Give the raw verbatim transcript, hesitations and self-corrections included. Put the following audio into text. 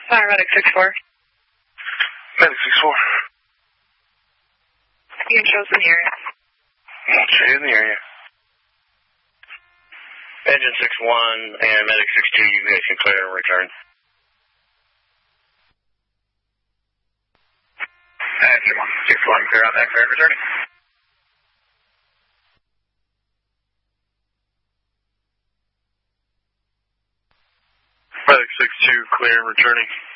Paramedic six four. Medic six four. You can show us in the area. Okay, in the area. Engine six one and Medic six two, you guys can clear and return. Engine one, six one, clear out that, clear and returning. Medic six two, clear and returning.